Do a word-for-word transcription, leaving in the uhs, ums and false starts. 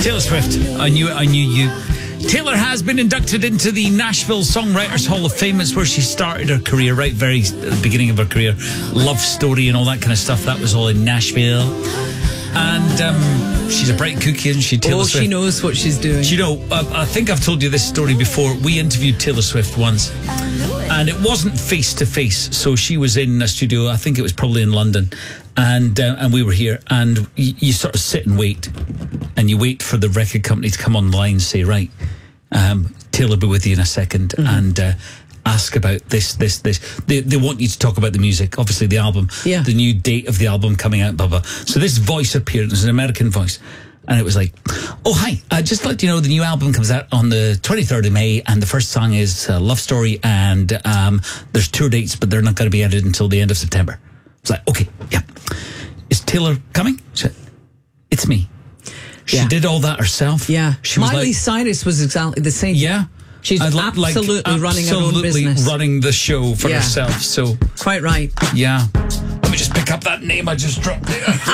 Taylor Swift, I knew it, I knew you. Taylor has been inducted into the Nashville Songwriters Hall of Fame. It's where she started her career, right, very at the beginning of her career. Love Story and all that kind of stuff. That was all in Nashville. And um, she's a bright cookie, isn't she, Taylor oh, Swift? She knows what she's doing. Do you know, I, I think I've told you this story before. We interviewed Taylor Swift once, and it wasn't face-to-face. So she was in a studio, I think it was probably in London, and uh, and we were here, and you, you sort of sit and wait, and you wait for the record company to come online and say, right, um, Taylor will be with you in a second, mm-hmm. and uh, ask about this, this, this. They, they want you to talk about the music, obviously the album, yeah. the new date of the album coming out, blah, blah. So this voice appeared. It was an American voice. And it was like, oh, hi, uh, just to let you know, the new album comes out on the twenty-third of May, and the first song is uh, Love Story, and um, there's tour dates, but they're not going to be edited until the end of September. It's like, okay, yeah. Is Taylor coming? She said, it's me. She yeah. did all that herself. Yeah. She was Miley like, Cyrus was exactly the same. Yeah. She's I'd absolutely like, running her own absolutely business. running the show for yeah. herself. So quite right. Yeah. Let me just pick up that name I just dropped there.